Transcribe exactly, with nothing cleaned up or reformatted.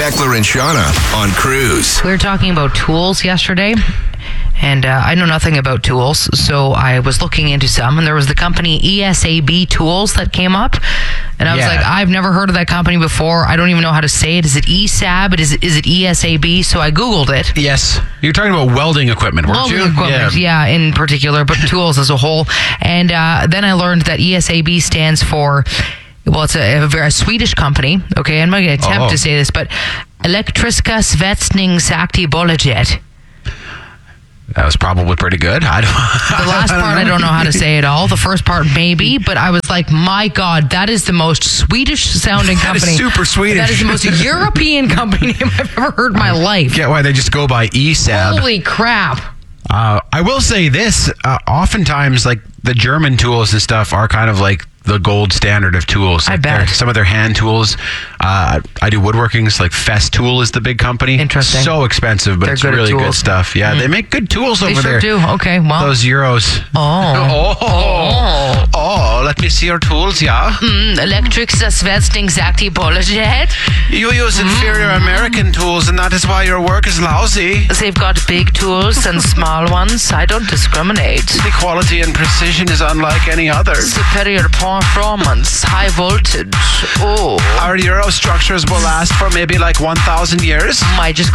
Beckler and Shauna on Cruise. We were talking about tools yesterday, and uh, I know nothing about tools, so I was looking into some, and there was the company E S A B Tools that came up, and I was Yeah. like, I've never heard of that company before. I don't even know how to say it. Is it E S A B? Is it, is it E S A B? So I Googled it. Yes. You're talking about welding equipment, weren't Welding you? equipment, yeah. in particular, but tools as a whole. And uh, then I learned that E S A B stands for, well, it's a, a, very, a Swedish company, okay? I'm not going to attempt Oh. to say this, but Elektriska Svetsningsaktiebolaget. That was probably pretty good. I don't, The last part, I don't know how to say it all. The first part, maybe, but I was like, my God, that is the most Swedish-sounding That is company. super Swedish. That is the most European company name I've ever heard in my life. get why they just go by E S A B. Holy crap. Uh, I will say this, uh, oftentimes, like, the German tools and stuff are kind of like the gold standard of tools. I Like bet. their- Some of their hand tools. Uh, I do woodworkings, like Festool is the big company. Interesting. So expensive, but They're it's good at really good tools. stuff. Yeah, they make good tools They over sure there. do. Okay, well. Those Euros. Oh. Oh. Oh, let me see your tools, yeah. Mm, Elektriska Svetsningsaktiebolaget. You use inferior American tools, and that is why your work is lousy. They've got big tools and small ones. I don't discriminate. The quality and precision is unlike any other. Superior performance, high voltage. Oh, Our Euro structures will last for maybe like one thousand years. I just